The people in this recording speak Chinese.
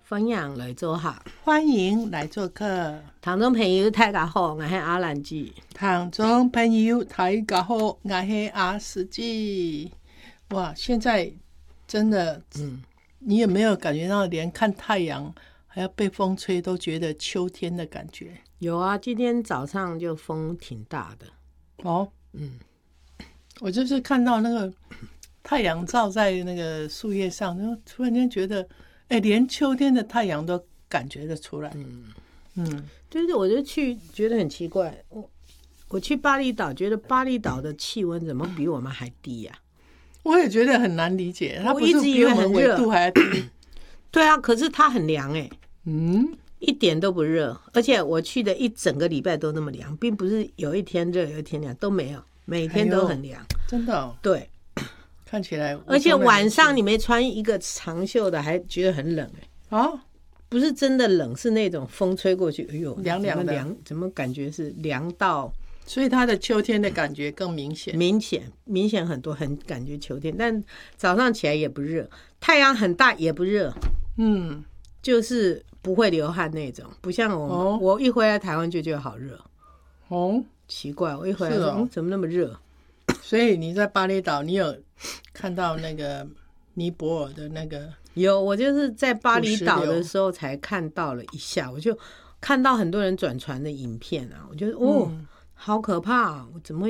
分享来做客， 欢迎来做客。 听众朋友大家好，我是阿兰姐。 听众朋友大家好，我是阿司机。哇，现在真的，你有没有感觉到连看太阳还要被风吹都觉得秋天的感觉？ 有啊，今天早上就风挺大的。 哦，我就是看到那个太阳照在那个树叶上，然后突然间觉得，连秋天的太阳都感觉得出来。 就是我就觉得很奇怪，我去巴厘岛，觉得巴厘岛的气温怎么比我们还低呀？ 我也觉得很难理解，它不是我一直以比我们为很热纬度还要低。 对啊，可是它很凉一点都不热，而且我去的一整个礼拜都那么凉，并不是有一天热有一天凉，都没有，每天都很凉。 真的哦， 对， 看起来。 而且晚上你没穿一个长袖的，还觉得很冷不是真的冷，是那种风吹过去，哎呦， 凉凉的， 怎么感觉是凉到？ 所以它的秋天的感觉更明显， 明显很多，很感觉秋天。但早上起来也不热，太阳很大也不热，就是不会流汗那种，不像我一回来台湾就觉得好热奇怪，我一回来怎么那么热？ 所以你在巴厘岛，你有看到那个尼泊尔的那个？ 有，我就是在巴厘岛的时候才看到了一下，我就看到很多人转传的影片啊，我觉得好可怕我怎么会